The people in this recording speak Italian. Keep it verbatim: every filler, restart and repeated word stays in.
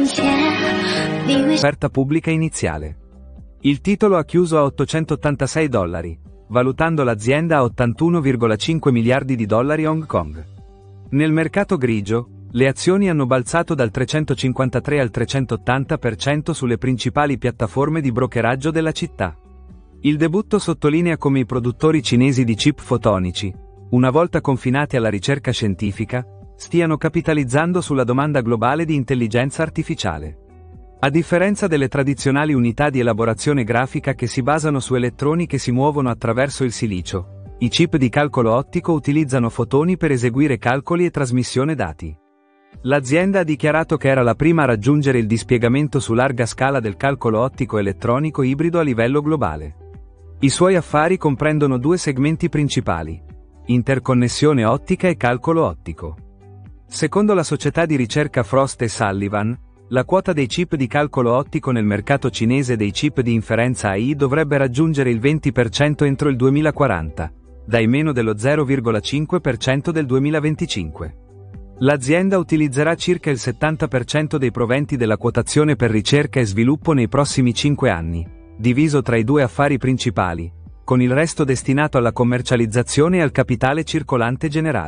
Offerta pubblica iniziale. Il titolo ha chiuso a ottocentottantasei dollari, valutando l'azienda a ottantuno virgola cinque miliardi di dollari Hong Kong. Nel mercato grigio, le azioni hanno balzato dal trecentocinquantatré al trecentottanta per cento sulle principali piattaforme di brokeraggio della città. Il debutto sottolinea come i produttori cinesi di chip fotonici, una volta confinati alla ricerca scientifica, stiano capitalizzando sulla domanda globale di intelligenza artificiale. A differenza delle tradizionali unità di elaborazione grafica che si basano su elettroni che si muovono attraverso il silicio, i chip di calcolo ottico utilizzano fotoni per eseguire calcoli e trasmissione dati. L'azienda ha dichiarato che era la prima a raggiungere il dispiegamento su larga scala del calcolo ottico elettronico ibrido a livello globale. I suoi affari comprendono due segmenti principali: interconnessione ottica e calcolo ottico. Secondo la società di ricerca Frost e Sullivan, la quota dei chip di calcolo ottico nel mercato cinese dei chip di inferenza A I dovrebbe raggiungere il venti per cento entro il duemilaquaranta, dai meno dello zero virgola cinque per cento del duemilaventicinque. L'azienda utilizzerà circa il settanta per cento dei proventi della quotazione per ricerca e sviluppo nei prossimi cinque anni, diviso tra i due affari principali, con il resto destinato alla commercializzazione e al capitale circolante generale.